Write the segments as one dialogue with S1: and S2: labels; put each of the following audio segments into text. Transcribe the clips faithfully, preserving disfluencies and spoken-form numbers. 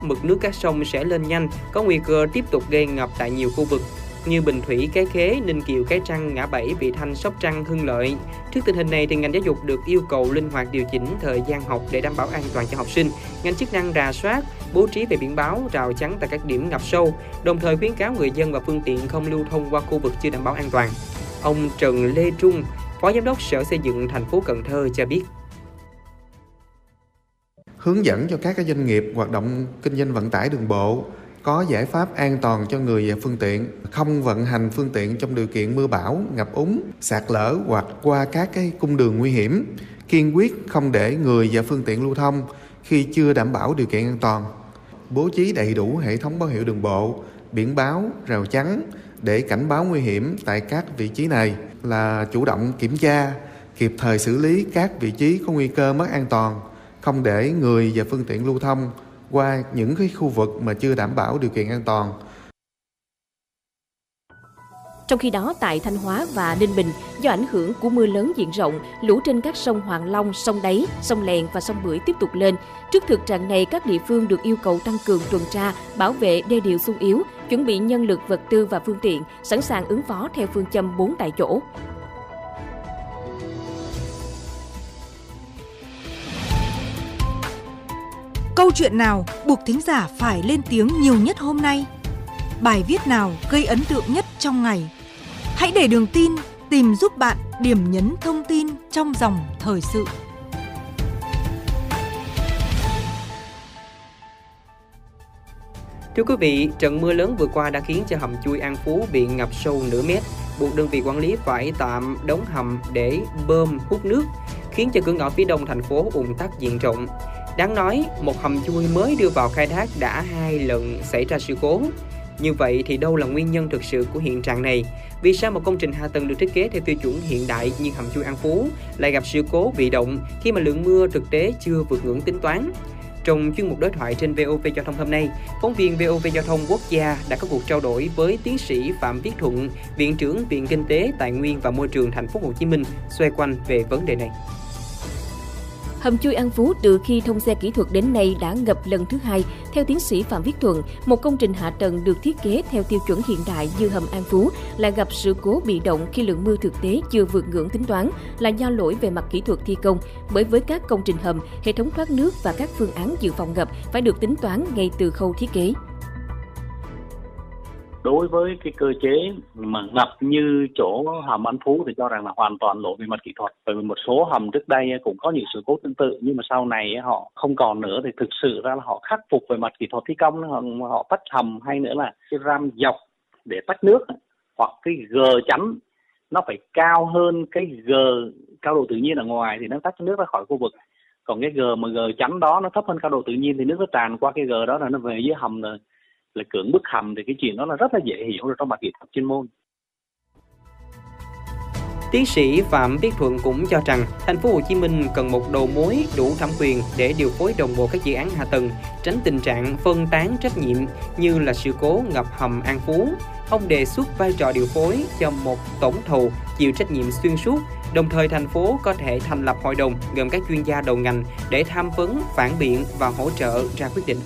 S1: Mực nước các sông sẽ lên nhanh, có nguy cơ tiếp tục gây ngập tại nhiều khu vực như Bình Thủy, Cái Khế, Ninh Kiều, Cái Trăng, Ngã Bảy, Vị Thanh, Sóc Trăng, Hưng Lợi. Trước tình hình này, thì ngành giáo dục được yêu cầu linh hoạt điều chỉnh thời gian học để đảm bảo an toàn cho học sinh. Ngành chức năng rà soát, bố trí về biển báo, rào chắn tại các điểm ngập sâu, đồng thời khuyến cáo người dân và phương tiện không lưu thông qua khu vực chưa đảm bảo an toàn. Ông Trần Lê Trung, Phó Giám đốc Sở Xây dựng thành phố Cần Thơ cho biết.
S2: Hướng dẫn cho các doanh nghiệp hoạt động kinh doanh vận tải đường bộ có giải pháp an toàn cho người và phương tiện, không vận hành phương tiện trong điều kiện mưa bão, ngập úng, sạt lở hoặc qua các cái cung đường nguy hiểm, kiên quyết không để người và phương tiện lưu thông khi chưa đảm bảo điều kiện an toàn. Bố trí đầy đủ hệ thống báo hiệu đường bộ, biển báo, rào chắn để cảnh báo nguy hiểm tại các vị trí này, là chủ động kiểm tra, kịp thời xử lý các vị trí có nguy cơ mất an toàn, không để người và phương tiện lưu thông qua những cái khu vực mà chưa đảm bảo điều kiện an toàn.
S3: Trong khi đó, tại Thanh Hóa và Ninh Bình, do ảnh hưởng của mưa lớn diện rộng, lũ trên các sông Hoàng Long, sông Đáy, sông Lèn và sông Bưởi tiếp tục lên. Trước thực trạng này, các địa phương được yêu cầu tăng cường tuần tra, bảo vệ đê điều xung yếu, chuẩn bị nhân lực, vật tư và phương tiện, sẵn sàng ứng phó theo phương châm bốn tại chỗ.
S4: Câu chuyện nào buộc thính giả phải lên tiếng nhiều nhất hôm nay? Bài viết nào gây ấn tượng nhất trong ngày? Hãy để Đường Tin tìm giúp bạn điểm nhấn thông tin trong dòng thời sự.
S1: Thưa quý vị, trận mưa lớn vừa qua đã khiến cho hầm chui An Phú bị ngập sâu nửa mét, buộc đơn vị quản lý phải tạm đóng hầm để bơm hút nước, khiến cho cửa ngõ phía đông thành phố ùn tắc diện rộng. Đáng nói, một hầm chui mới đưa vào khai thác đã hai lần xảy ra sự cố. Như vậy thì đâu là nguyên nhân thực sự của hiện trạng này? Vì sao một công trình hạ tầng được thiết kế theo tiêu chuẩn hiện đại như hầm chui An Phú lại gặp sự cố bị động khi mà lượng mưa thực tế chưa vượt ngưỡng tính toán? Trong chuyên mục đối thoại trên vê o vê Giao thông hôm nay, phóng viên vê o vê Giao thông Quốc gia đã có cuộc trao đổi với tiến sĩ Phạm Viết Thuận, Viện trưởng Viện Kinh tế, Tài nguyên và Môi trường Thành phố Hồ Chí Minh xoay quanh về vấn đề này.
S3: Hầm chui An Phú từ khi thông xe kỹ thuật đến nay đã ngập lần thứ hai. Theo tiến sĩ Phạm Viết Thuận, một công trình hạ tầng được thiết kế theo tiêu chuẩn hiện đại như hầm An Phú lại gặp sự cố bị động khi lượng mưa thực tế chưa vượt ngưỡng tính toán là do lỗi về mặt kỹ thuật thi công. Bởi với các công trình hầm, hệ thống thoát nước và các phương án dự phòng ngập phải được tính toán ngay từ khâu thiết kế.
S5: Đối với cái cơ chế mà ngập như chỗ hầm An Phú thì cho rằng là hoàn toàn lỗi về mặt kỹ thuật. Bởi vì một số hầm trước đây cũng có những sự cố tương tự, nhưng mà sau này họ không còn nữa thì thực sự ra là họ khắc phục về mặt kỹ thuật thi công, họ, họ tách hầm hay nữa là cái ram dọc để tách nước, hoặc cái gờ chắn nó phải cao hơn cái gờ cao độ tự nhiên ở ngoài thì nó tách nước ra khỏi khu vực. Còn cái gờ mà gờ chắn đó nó thấp hơn cao độ tự nhiên thì nước nó tràn qua cái gờ đó là nó về dưới hầm rồi. Là cưỡng bức hầm thì cái chuyện đó là rất là dễ hiểu rồi trong mặt kỹ thuật chuyên môn.
S1: Tiến sĩ Phạm Viết Thuận cũng cho rằng thành phố Hồ Chí Minh cần một đầu mối đủ thẩm quyền để điều phối đồng bộ các dự án hạ tầng, tránh tình trạng phân tán trách nhiệm như là sự cố ngập hầm An Phú. Ông đề xuất vai trò điều phối cho một tổng thầu chịu trách nhiệm xuyên suốt. Đồng thời thành phố có thể thành lập hội đồng gồm các chuyên gia đầu ngành để tham vấn, phản biện và hỗ trợ ra quyết định.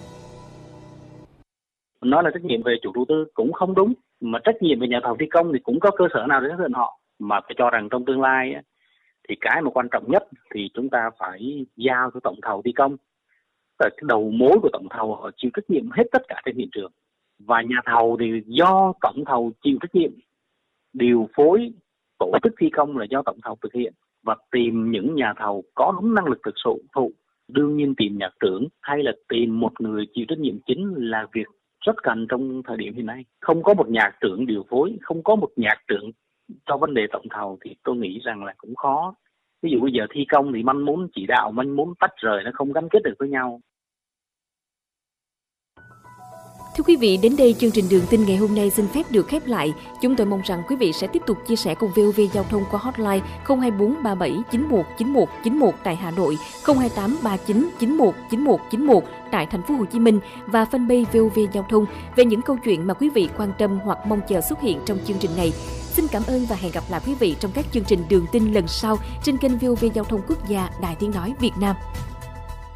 S5: Nói là trách nhiệm về chủ đầu tư cũng không đúng, mà trách nhiệm về nhà thầu thi công thì cũng có cơ sở nào để xác định họ. Mà tôi cho rằng trong tương lai thì cái mà quan trọng nhất thì chúng ta phải giao cho tổng thầu thi công. Cái đầu mối của tổng thầu họ chịu trách nhiệm hết tất cả trên hiện trường. Và nhà thầu thì do tổng thầu chịu trách nhiệm, điều phối tổ chức thi công là do tổng thầu thực hiện. Và tìm những nhà thầu có đúng năng lực thực sự thụ. Đương nhiên tìm nhạc trưởng hay là tìm một người chịu trách nhiệm chính là việc rất cần trong thời điểm hiện nay. Không có một nhạc trưởng điều phối, không có một nhạc trưởng cho vấn đề tổng thầu thì tôi nghĩ rằng là cũng khó. Ví dụ bây giờ thi công thì manh muốn chỉ đạo, manh muốn tách rời, nó không gắn kết được với nhau.
S3: Thưa quý vị, đến đây chương trình Đường Tin ngày hôm nay xin phép được khép lại. Chúng tôi mong rằng quý vị sẽ tiếp tục chia sẻ cùng vê o vê Giao thông qua hotline không hai bốn ba bảy chín một chín một chín một tại Hà Nội, không hai tám ba chín chín một chín một chín một tại Thành phố Hồ Chí Minh và fanpage vê o vê Giao thông về những câu chuyện mà quý vị quan tâm hoặc mong chờ xuất hiện trong chương trình này. Xin cảm ơn và hẹn gặp lại quý vị trong các chương trình Đường Tin lần sau trên kênh vê o vê Giao thông Quốc gia Đài Tiếng nói Việt Nam.